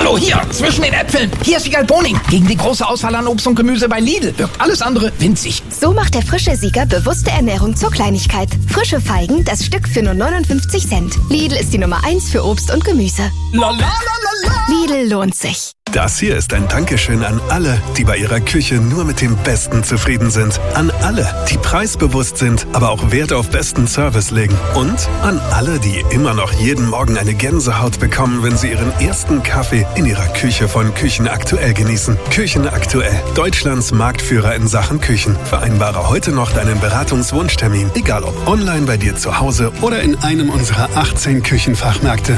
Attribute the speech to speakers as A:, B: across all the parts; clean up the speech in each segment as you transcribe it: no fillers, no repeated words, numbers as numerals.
A: Hallo, hier, zwischen den Äpfeln. Hier ist Siegal Boning. Gegen die große Auswahl an Obst und Gemüse bei Lidl wirkt alles andere winzig.
B: So macht der frische Sieger bewusste Ernährung zur Kleinigkeit. Frische Feigen, das Stück für nur 59 Cent. Lidl ist die Nummer 1 für Obst und Gemüse. Lidl lohnt sich.
C: Das hier ist ein Dankeschön an alle, die bei ihrer Küche nur mit dem Besten zufrieden sind. An alle, die preisbewusst sind, aber auch Wert auf besten Service legen. Und an alle, die immer noch jeden Morgen eine Gänsehaut bekommen, wenn sie ihren ersten Kaffee in ihrer Küche von Küchen Aktuell genießen. Küchen Aktuell, Deutschlands Marktführer in Sachen Küchen. Vereinbare heute noch deinen Beratungswunschtermin, egal ob online bei dir zu Hause oder in einem unserer 18 Küchenfachmärkte.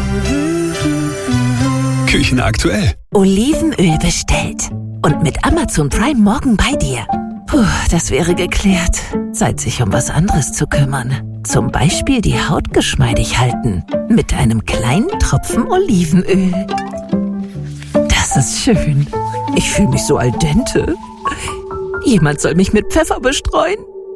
C: Küchen Aktuell.
D: Olivenöl bestellt. Und mit Amazon Prime morgen bei dir. Puh, das wäre geklärt. Zeit, sich um was anderes zu kümmern. Zum Beispiel die Haut geschmeidig halten. Mit einem kleinen Tropfen Olivenöl. Das ist schön. Ich fühle mich so al dente. Jemand soll mich mit Pfeffer bestreuen.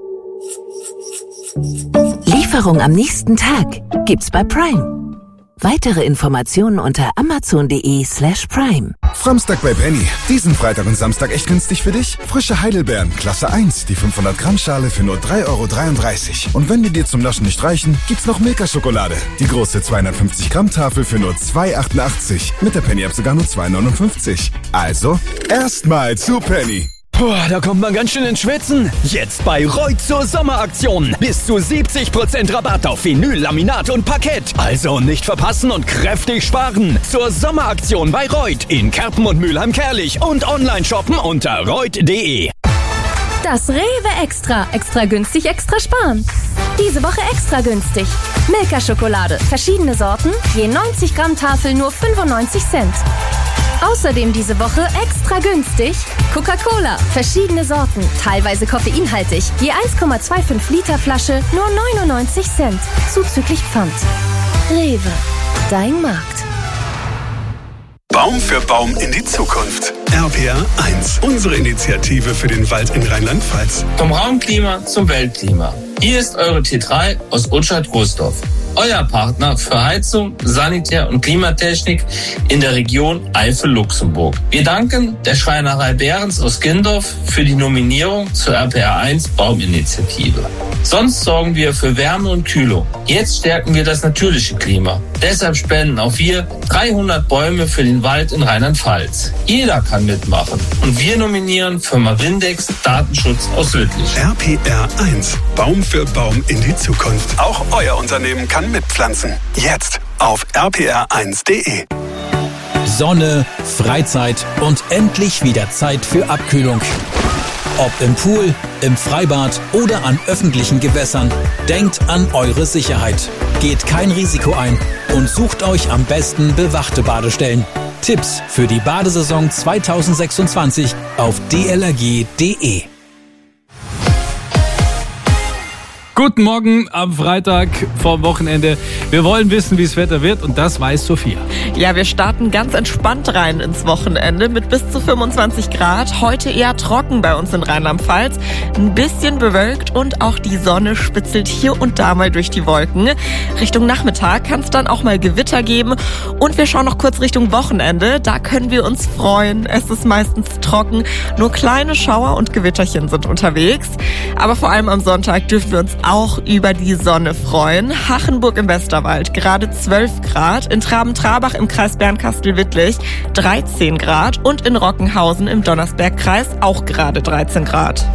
D: Lieferung am nächsten Tag gibt's bei Prime. Weitere Informationen unter amazon.de/prime.
E: Samstag bei Penny. Diesen Freitag und Samstag echt günstig für dich? Frische Heidelbeeren, Klasse 1, die 500 Gramm Schale für nur 3,33 €. Und wenn die dir zum Naschen nicht reichen, gibt's noch Milka-Schokolade. Die große 250 Gramm Tafel für nur 2,88 €. Mit der Penny-App sogar nur 2,59 €. Also, erstmal zu Penny.
F: Puh, da kommt man ganz schön ins Schwitzen. Jetzt bei Reut zur Sommeraktion. Bis zu 70% Rabatt auf Vinyl, Laminat und Parkett. Also nicht verpassen und kräftig sparen. Zur Sommeraktion bei Reut in Kerpen und Mülheim-Kerlich und online shoppen unter reut.de.
G: Das Rewe Extra. Extra günstig, extra sparen. Diese Woche extra günstig. Milka-Schokolade. Verschiedene Sorten. Je 90 Gramm Tafel nur 95 Cent. Außerdem diese Woche extra günstig Coca-Cola, verschiedene Sorten, teilweise koffeinhaltig, je 1,25 Liter Flasche, nur 99 Cent, zuzüglich Pfand. Rewe, dein Markt.
C: Baum für Baum in die Zukunft. RPR 1, unsere Initiative für den Wald in Rheinland-Pfalz.
H: Vom Raumklima zum Weltklima. Hier ist eure T3 aus Utschat-Großdorf. Euer Partner für Heizung, Sanitär- und Klimatechnik in der Region Eifel-Luxemburg. Wir danken der Schreinerei Behrens aus Gindorf für die Nominierung zur RPR1 Bauminitiative. Sonst sorgen wir für Wärme und Kühlung. Jetzt stärken wir das natürliche Klima. Deshalb spenden auch wir 300 Bäume für den Wald in Rheinland-Pfalz. Jeder kann mitmachen. Und wir nominieren Firma Windex Datenschutz aus Lüttich.
C: RPR1, Baum für Baum in die Zukunft. Auch euer Unternehmen kann mitpflanzen. Jetzt auf rpr1.de.
I: Sonne, Freizeit und endlich wieder Zeit für Abkühlung. Ob im Pool, im Freibad oder an öffentlichen Gewässern, denkt an eure Sicherheit. Geht kein Risiko ein und sucht euch am besten bewachte Badestellen. Tipps für die Badesaison 2026 auf dlrg.de.
J: Guten Morgen am Freitag vorm Wochenende. Wir wollen wissen, wie das Wetter wird, und das weiß Sophia.
K: Ja, wir starten ganz entspannt rein ins Wochenende mit bis zu 25 Grad. Heute eher trocken bei uns in Rheinland-Pfalz. Ein bisschen bewölkt und auch die Sonne spitzelt hier und da mal durch die Wolken. Richtung Nachmittag kann es dann auch mal Gewitter geben. Und wir schauen noch kurz Richtung Wochenende. Da können wir uns freuen. Es ist meistens trocken. Nur kleine Schauer und Gewitterchen sind unterwegs. Aber vor allem am Sonntag dürfen wir uns auch über die Sonne freuen. Hachenburg im Westerwald gerade 12 Grad, in Traben-Trabach im Kreis Bernkastel-Wittlich 13 Grad und in Rockenhausen im Donnersbergkreis auch gerade 13 Grad.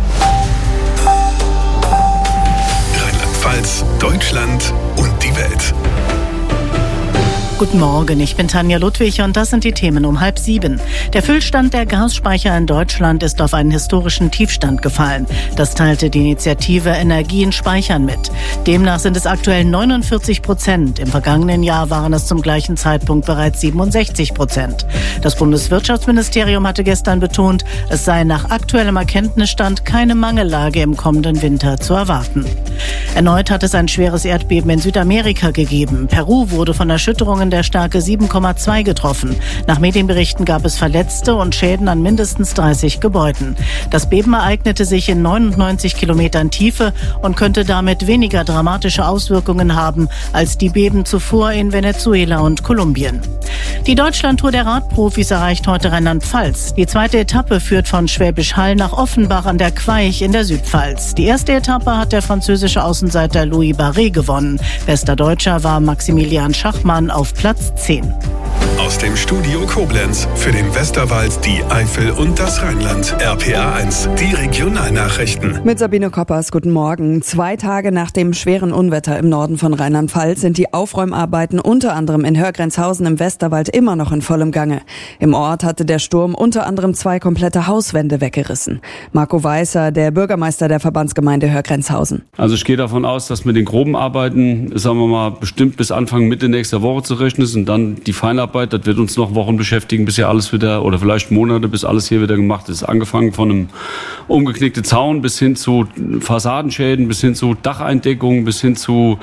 C: Rheinland-Pfalz, Deutschland und die Welt.
L: Guten Morgen, ich bin Tanja Ludwig und das sind die Themen um 6:30. Der Füllstand der Gasspeicher in Deutschland ist auf einen historischen Tiefstand gefallen. Das teilte die Initiative Energie in Speichern mit. Demnach sind es aktuell 49%. Im vergangenen Jahr waren es zum gleichen Zeitpunkt bereits 67%. Das Bundeswirtschaftsministerium hatte gestern betont, es sei nach aktuellem Erkenntnisstand keine Mangellage im kommenden Winter zu erwarten. Erneut hat es ein schweres Erdbeben in Südamerika gegeben. Peru wurde von Erschütterungen der Stärke 7,2 getroffen. Nach Medienberichten gab es Verletzte und Schäden an mindestens 30 Gebäuden. Das Beben ereignete sich in 99 Kilometern Tiefe und könnte damit weniger dramatische Auswirkungen haben als die Beben zuvor in Venezuela und Kolumbien. Die Deutschlandtour der Radprofis erreicht heute Rheinland-Pfalz. Die zweite Etappe führt von Schwäbisch Hall nach Offenbach an der Queich in der Südpfalz. Die erste Etappe hat der französische Außenseiter Louis Barré gewonnen. Bester Deutscher war Maximilian Schachmann auf Platz 10.
C: Aus dem Studio Koblenz für den Westerwald, die Eifel und das Rheinland. RPA 1, die Regionalnachrichten.
M: Mit Sabine Koppers, guten Morgen. 2 Tage nach dem schweren Unwetter im Norden von Rheinland-Pfalz sind die Aufräumarbeiten unter anderem in Hörgrenzhausen im Westerwald immer noch in vollem Gange. Im Ort hatte der Sturm unter anderem 2 komplette Hauswände weggerissen. Marco Weißer, der Bürgermeister der Verbandsgemeinde Hörgrenzhausen.
N: Also ich gehe davon aus, dass mit den groben Arbeiten, sagen wir mal, bestimmt bis Anfang Mitte nächster Woche zu rechnen ist und dann die Feinarbeit. Das wird uns noch Wochen beschäftigen, bis ja alles wieder, oder vielleicht Monate, bis alles hier wieder gemacht ist. Angefangen von einem umgeknickten Zaun bis hin zu Fassadenschäden, bis hin zu Dacheindeckungen, bis hin zu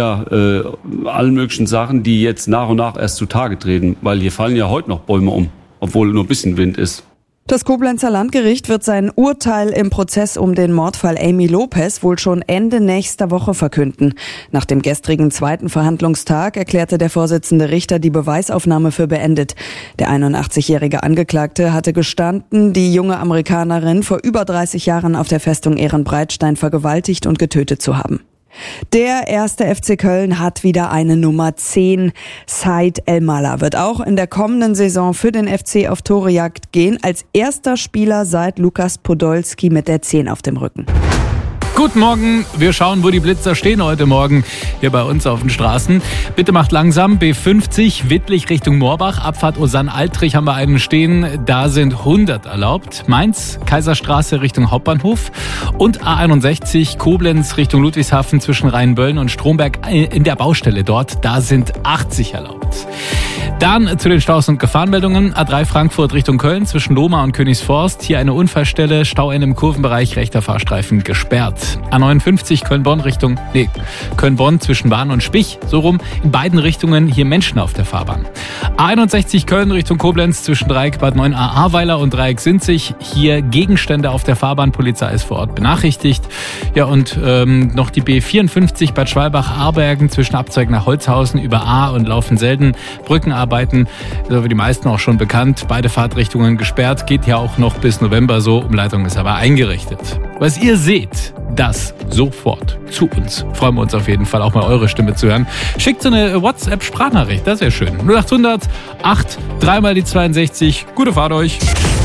N: allen möglichen Sachen, die jetzt nach und nach erst zutage treten. Weil hier fallen ja heute noch Bäume um, obwohl nur ein bisschen Wind ist.
M: Das Koblenzer Landgericht wird sein Urteil im Prozess um den Mordfall Amy Lopez wohl schon Ende nächster Woche verkünden. Nach dem gestrigen 2. Verhandlungstag erklärte der Vorsitzende Richter die Beweisaufnahme für beendet. Der 81-jährige Angeklagte hatte gestanden, die junge Amerikanerin vor über 30 Jahren auf der Festung Ehrenbreitstein vergewaltigt und getötet zu haben. Der 1. FC Köln hat wieder eine Nummer 10. Said Elmalah wird auch in der kommenden Saison für den FC auf Torejagd gehen, als erster Spieler seit Lukas Podolski mit der 10 auf dem Rücken.
J: Guten Morgen, wir schauen, wo die Blitzer stehen heute Morgen hier bei uns auf den Straßen. Bitte macht langsam, B50 Wittlich Richtung Moorbach, Abfahrt Osann-Altrich haben wir einen stehen, da sind 100 erlaubt. Mainz, Kaiserstraße Richtung Hauptbahnhof und A61 Koblenz Richtung Ludwigshafen zwischen Rheinböllen und Stromberg in der Baustelle dort, da sind 80 erlaubt. Dann zu den Staus und Gefahrenmeldungen. A3 Frankfurt Richtung Köln zwischen Lohmar und Königsforst. Hier eine Unfallstelle, Stauende im Kurvenbereich, rechter Fahrstreifen gesperrt. A59 Köln-Bonn zwischen Bahn und Spich, so rum. In beiden Richtungen hier Menschen auf der Fahrbahn. A61 Köln Richtung Koblenz zwischen Dreieck Bad 9a Ahrweiler und Dreieck Sinzig. Hier Gegenstände auf der Fahrbahn, Polizei ist vor Ort benachrichtigt. Ja, und noch die B54 Bad Schwalbach-Ahrbergen zwischen Abzweig nach Holzhausen über A und Laufen-Selden. Brückenarbeiten, so wie die meisten auch schon bekannt. Beide Fahrtrichtungen gesperrt, geht ja auch noch bis November so. Umleitung ist aber eingerichtet. Was ihr seht, das sofort zu uns. Freuen wir uns auf jeden Fall auch mal eure Stimme zu hören. Schickt so eine WhatsApp-Sprachnachricht, das wäre schön. 0800 8 3 die 62. Gute Fahrt euch.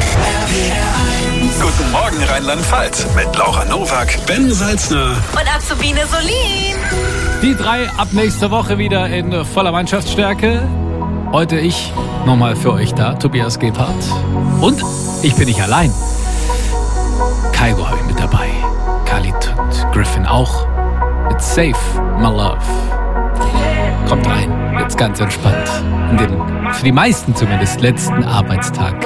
C: Guten Morgen Rheinland-Pfalz mit Laura Nowak, Ben Salzner
O: und Azubine Solin.
J: Die 3 ab nächster Woche wieder in voller Mannschaftsstärke. Heute ich nochmal für euch da, Tobias Gebhardt. Und ich bin nicht allein. Kaigo habe ich mit dabei. Khalid und Griffin auch. It's safe, my love. Kommt rein, jetzt ganz entspannt. In den, für die meisten zumindest, letzten Arbeitstag